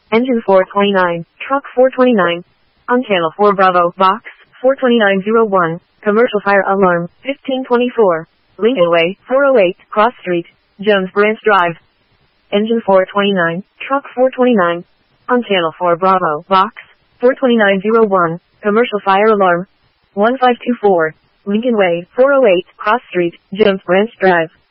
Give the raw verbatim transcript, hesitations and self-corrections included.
Engine four twenty-nine, Truck four twenty-nine. On Channel four Bravo, Box four twenty-nine oh one, Commercial Fire Alarm, fifteen twenty-four. Lincoln Way, four oh eight, Cross Street, Jones Branch Drive. Engine four twenty-nine, Truck four twenty-nine. On Channel four Bravo, Box four twenty-nine oh one, Commercial Fire Alarm, one five two four, Lincoln Way, four oh eight, Cross Street, Jones Branch Drive.